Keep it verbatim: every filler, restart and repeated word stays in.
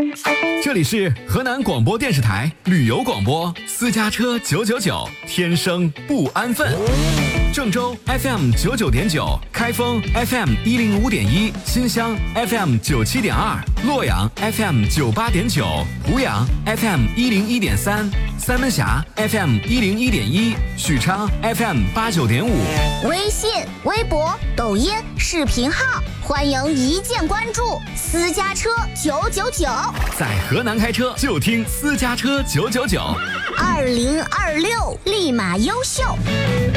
这里是河南广播电视台旅游广播私家车九九九，天生不安分。郑州 F M 九九点九，开封 F M 一零五点一，新乡 F M 九七点二，洛阳 F M 九八点九，湖阳 F M 一零一点三，三门峡 F M 一零一点一，许昌 F M 八九点五。 微信、微博、抖音、视频号，欢迎一键关注私家车九九九。 在河南开车就听私家车九九九， 二零二六立马优秀。